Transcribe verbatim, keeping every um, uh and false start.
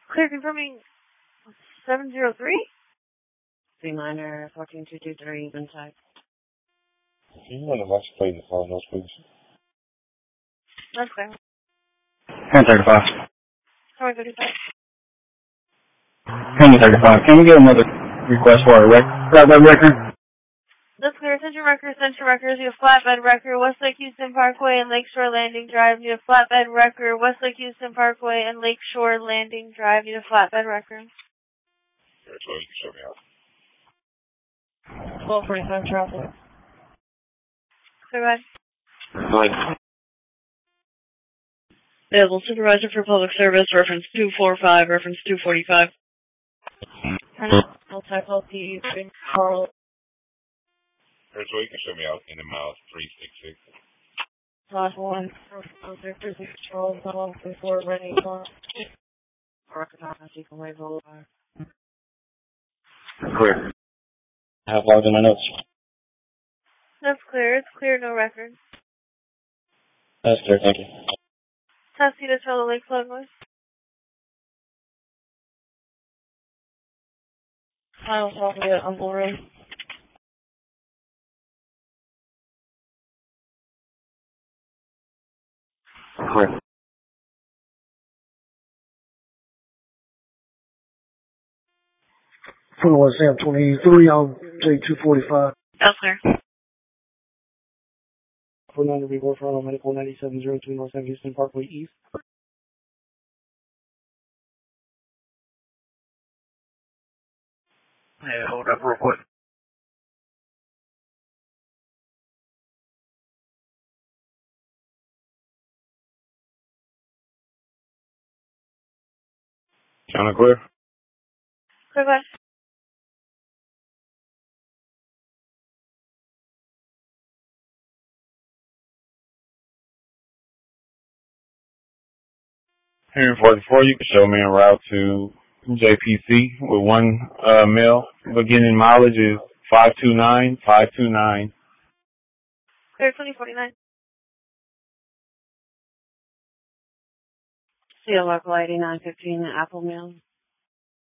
Clear confirming seven zero three? C minor fourteen two two three inside. Can you run the license plate and follow those, please? That's fair. ten thirty-five. Sorry, thirty-five. ten thirty-five. Can we get another request for a rec flatbed record? That's clear. Central Record, Central Records. You have flatbed record, Westlake Houston Parkway and Lakeshore Landing Drive. You have flatbed record, Westlake Houston Parkway and Lakeshore Landing Drive. You have flatbed record. Very close. You can show me out. twelve forty-five traffic. Clear ahead. Go ahead. Available supervisor for public service, reference two forty-five, reference two forty-five. Type P, Carl. Very close. You can show me out in the miles three six six. Class one. Charles, one before ready car. Recognize you can wave over. Clear. I have logged in my notes. That's clear. It's clear, no record. That's clear, thank you. Taxi to Charlotte Lake Flood Noise. Final talking to Uncle Ray. Clear. twenty-one Sam twenty-three on J two forty-five. That's clear. four nine report for medical ninety-seven oh two North Houston Parkway East. Hey, hold up real quick. Sound clear? Clear ahead. Here in forty-four, you can show me en route to J P C with one uh, mil. Beginning mileage is five two nine, five two nine. Clear twenty forty-nine. C L local eighty-nine fifteen Apple Mill.